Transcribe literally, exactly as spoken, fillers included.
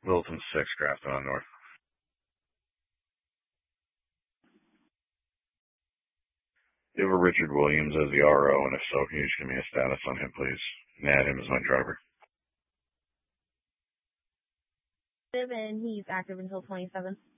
Littleton six, Grafton on North. Do you have a Richard Williams as the R O, and if so, can you just give me a status on him, please? And add him as my driver. And he's active until twenty-seven.